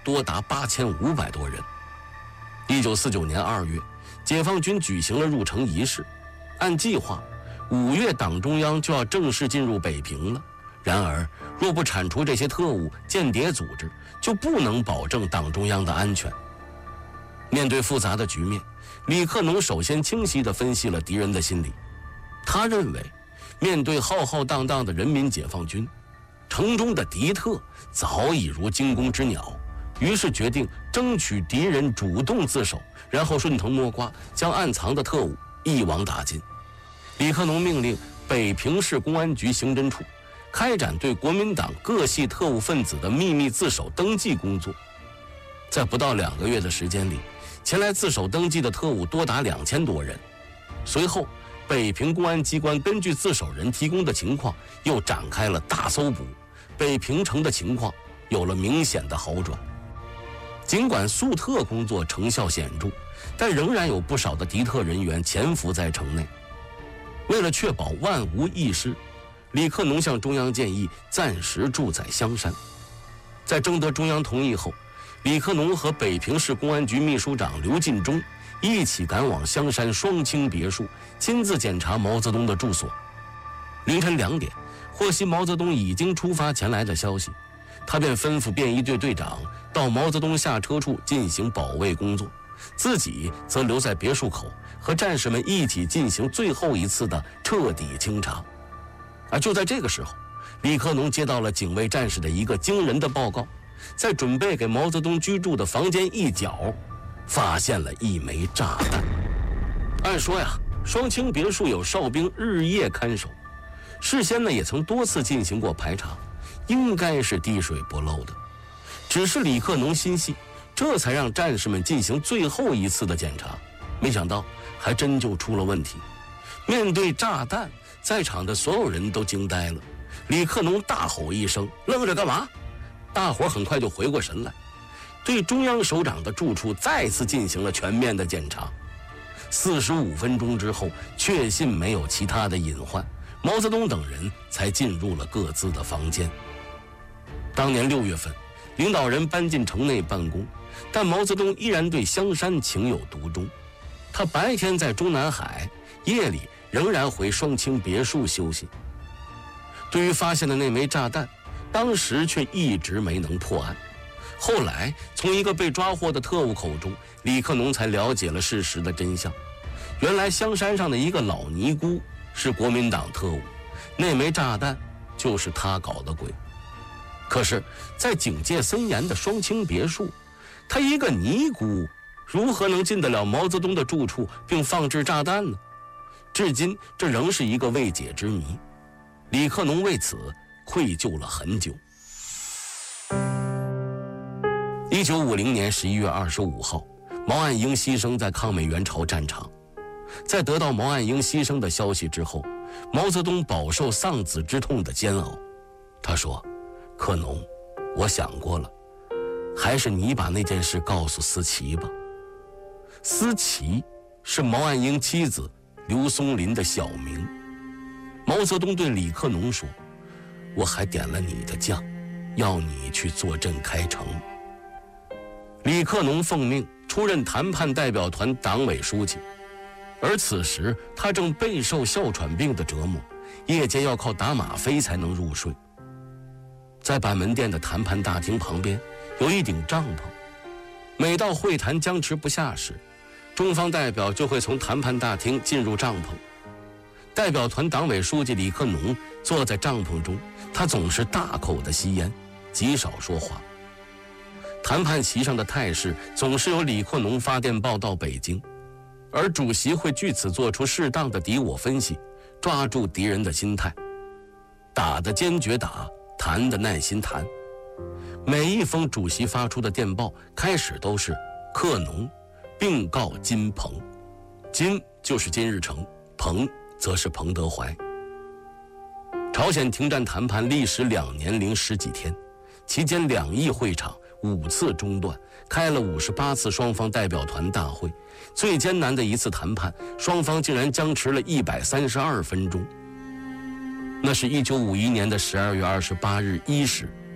多达8500多人。1949年2月，解放军举行了入城仪式，按计划5月党中央就要正式进入北平了。然而，若不铲除这些特务间谍组织，就不能保证党中央的安全。面对复杂的局面，李克农首先清晰地分析了敌人的心理。他认为，面对浩浩荡荡的人民解放军，城中的敌特早已如惊弓之鸟，于是决定争取敌人主动自首，然后顺藤摸瓜，将暗藏的特务一网打尽。李克农命令北平市公安局刑侦处开展对国民党各系特务分子的秘密自首登记工作。在不到2个月的时间里，前来自首登记的特务多达2000多人。随后，北平公安机关根据自首人提供的情况，又展开了大搜捕，北平城的情况有了明显的好转。尽管肃特工作成效显著，但仍然有不少的敌特人员潜伏在城内。为了确保万无一失，李克农向中央建议暂时住在香山。在征得中央同意后，李克农和北平市公安局秘书长刘进忠一起赶往香山双清别墅，亲自检查毛泽东的住所。凌晨2点，获悉毛泽东已经出发前来的消息，他便吩咐便衣队队长到毛泽东下车处进行保卫工作，自己则留在别墅口和战士们一起进行最后一次的彻底清查。而就在这个时候，李克农接到了警卫战士的一个惊人的报告，在准备给毛泽东居住的房间一角发现了一枚炸弹。按说呀，双清别墅有哨兵日夜看守，事先呢也曾多次进行过排查，应该是滴水不漏的。只是李克农心细，这才让战士们进行最后一次的检查，没想到还真就出了问题。面对炸弹，在场的所有人都惊呆了。李克农大吼一声：“愣着干嘛？”大伙很快就回过神来，对中央首长的住处再次进行了全面的检查。45分钟之后，确信没有其他的隐患，毛泽东等人才进入了各自的房间。当年6月份，领导人搬进城内办公，但毛泽东依然对香山情有独钟。他白天在中南海，夜里仍然回双清别墅休息。对于发现的那枚炸弹，当时却一直没能破案。后来从一个被抓获的特务口中，李克农才了解了事实的真相。原来香山上的一个老尼姑是国民党特务，那枚炸弹就是他搞的鬼。可是在警戒森严的双清别墅，他一个尼姑如何能进得了毛泽东的住处并放置炸弹呢？至今这仍是一个未解之谜。李克农为此愧疚了很久。1950年11月25号，毛岸英牺牲在抗美援朝战场。在得到毛岸英牺牲的消息之后，毛泽东饱受丧子之痛的煎熬。他说：“克农，我想过了，还是你把那件事告诉思琪吧。”思琪是毛岸英妻子刘松林的小名。毛泽东对李克农说：“我还点了你的将，要你去坐镇开城。”李克农奉命出任谈判代表团党委书记，而此时他正备受哮喘病的折磨，夜间要靠打吗啡才能入睡。在板门店的谈判大厅旁边有一顶帐篷，每到会谈僵持不下时，中方代表就会从谈判大厅进入帐篷。代表团党委书记李克农坐在帐篷中，他总是大口的吸烟，极少说话。谈判席上的态势总是由李克农发电报到北京，而主席会据此做出适当的敌我分析，抓住敌人的心态。打的坚决打，谈的耐心谈。每一封主席发出的电报开始都是克农并告金鹏，金就是金日成，鹏则是彭德怀。朝鲜停战谈判历时2年零10几天，期间2议会场5次中断，开了58次双方代表团大会。最艰难的一次谈判，双方竟然僵持了132分钟。那是1951年的12月28日1时，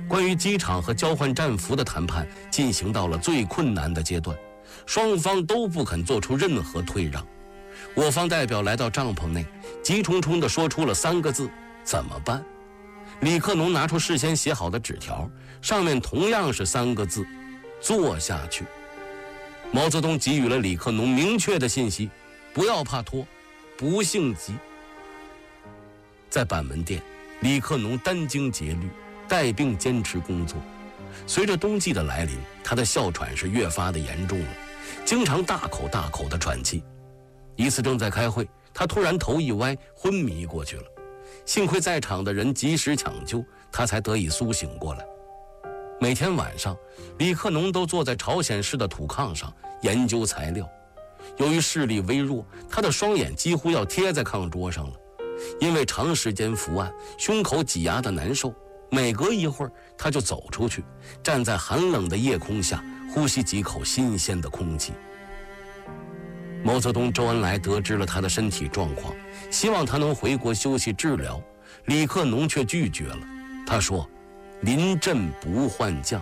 关于机场和交换战俘的谈判进行到了最困难的阶段，双方都不肯做出任何退让。我方代表来到帐篷内，急冲冲地说出了3个字：怎么办？李克农拿出事先写好的纸条，上面同样是3个字：做下去。毛泽东给予了李克农明确的信息：不要怕拖，不性急。在板门店，李克农殚精竭虑，带病坚持工作。随着冬季的来临，他的哮喘是越发的严重了，经常大口大口的喘气。一次正在开会，他突然头一歪，昏迷过去了。幸亏在场的人及时抢救，他才得以苏醒过来。每天晚上，李克农都坐在朝鲜式的土炕上研究材料。由于视力微弱，他的双眼几乎要贴在炕桌上了。因为长时间伏案，胸口挤压的难受，每隔一会儿他就走出去，站在寒冷的夜空下，呼吸几口新鲜的空气。毛泽东、周恩来得知了他的身体状况，希望他能回国休息治疗，李克农却拒绝了。他说：临阵不换将。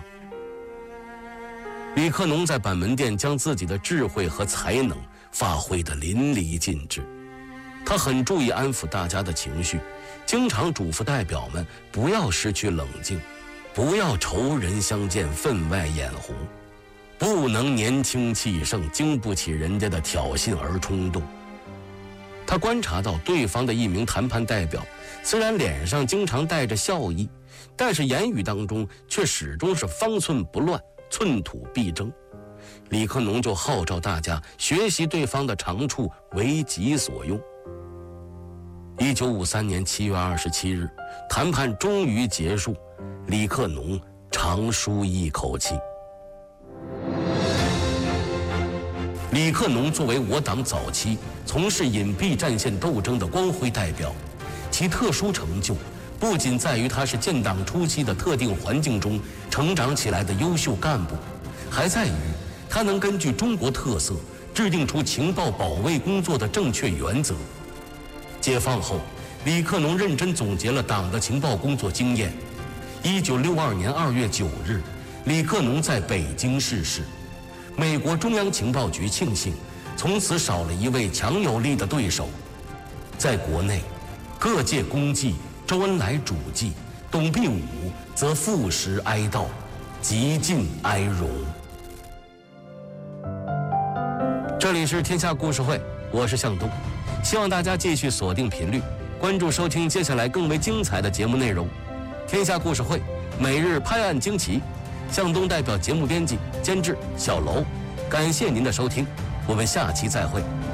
李克农在板门店将自己的智慧和才能发挥得淋漓尽致。他很注意安抚大家的情绪，经常嘱咐代表们不要失去冷静，不要仇人相见分外眼红，不能年轻气盛，经不起人家的挑衅而冲动。他观察到对方的一名谈判代表，虽然脸上经常带着笑意，但是言语当中却始终是方寸不乱，寸土必争。李克农就号召大家学习对方的长处，为己所用。1953年7月27日，谈判终于结束，李克农长舒一口气。李克农作为我党早期从事隐蔽战线斗争的光辉代表，其特殊成就不仅在于他是建党初期的特定环境中成长起来的优秀干部，还在于他能根据中国特色制定出情报保卫工作的正确原则。解放后，李克农认真总结了党的情报工作经验。1962年2月9日，李克农在北京逝世。美国中央情报局庆幸从此少了一位强有力的对手。在国内，各界公祭周恩来主祭，董必武则负实哀悼，极尽哀荣。这里是天下故事会，我是向东，希望大家继续锁定频率，关注收听接下来更为精彩的节目内容。天下故事会每日拍案惊奇，向东代表节目编辑监制小楼，感谢您的收听，我们下期再会。